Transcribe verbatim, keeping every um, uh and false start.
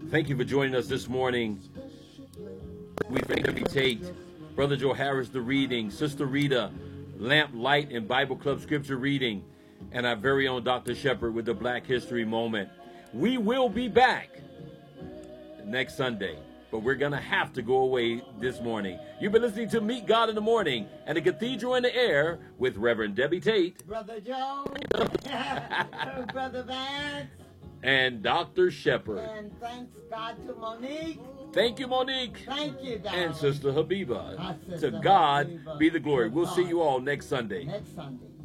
Thank you for joining us this morning. We thank Debbie Tate, Brother Joe Harris, the reading, Sister Rita, Lamp, Light, and Bible Club scripture reading, and our very own Doctor Shepherd with the Black History Moment. We will be back next Sunday, but we're going to have to go away this morning. You've been listening to Meet God in the Morning and the Cathedral in the Air with Reverend Debbie Tate, Brother Joe, Brother Vance, and Doctor Shepherd. And thanks God to Monique. Thank you, Monique. Thank you, darling. And Sister Habiba. Sister To God Habiba. be the glory. To We'll God. see you all next Sunday. Next Sunday.